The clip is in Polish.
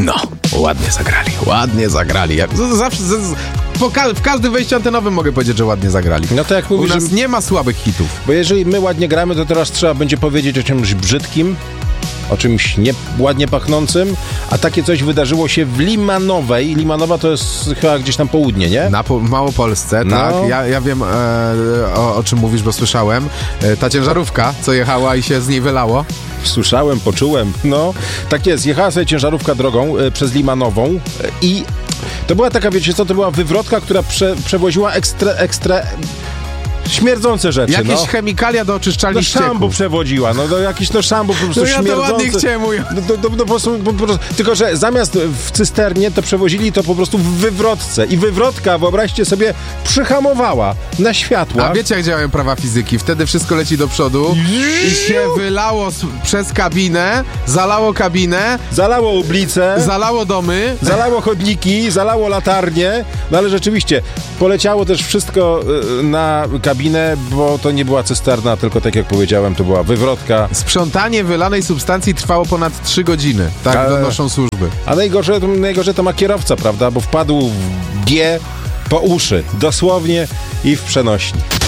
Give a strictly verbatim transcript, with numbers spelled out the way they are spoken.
No, ładnie zagrali, ładnie zagrali. Jak, zawsze, z, z, po, w każdym wejściu antenowym mogę powiedzieć, że ładnie zagrali. No to jak mówisz, u nas że... nie ma słabych hitów. Bo jeżeli my ładnie gramy, to teraz trzeba będzie powiedzieć o czymś brzydkim, o czymś nie ładnie pachnącym, a takie coś wydarzyło się w Limanowej. Limanowa to jest chyba gdzieś tam południe, nie? Na po, Małopolsce, no. tak. Ja, ja wiem e, o, o czym mówisz, bo słyszałem. E, ta ciężarówka, co jechała i się z niej wylało. Słyszałem, poczułem. No, tak jest. Jechała sobie ciężarówka drogą e, przez Limanową e, i to była taka, wiecie co, to była wywrotka, która prze, przewoziła ekstra, ekstra śmierdzące rzeczy. Jakieś no. chemikalia do oczyszczalni No ścieków. szambo przewodziła, no do jakiś no szambo po prostu No ja to śmierdzące. ładnie chciałem ująć. No, do, do, do, po prostu, po, po, tylko, że zamiast w cysternie, to przewozili to po prostu w wywrotce. I wywrotka, wyobraźcie sobie, przyhamowała na światłach. A wiecie, jak działają prawa fizyki? Wtedy wszystko leci do przodu i się wylało s- przez kabinę, zalało kabinę, Zalało ublice, zalało domy. zalało chodniki, zalało latarnie, no ale rzeczywiście poleciało też wszystko y, na kabinę, bo to nie była cysterna, tylko tak jak powiedziałem, to była wywrotka. Sprzątanie wylanej substancji trwało ponad trzy godziny. Tak Ale- donoszą służby. A najgorsze, najgorsze to ma kierowca, prawda? Bo wpadł w G po uszy, dosłownie i w przenośni.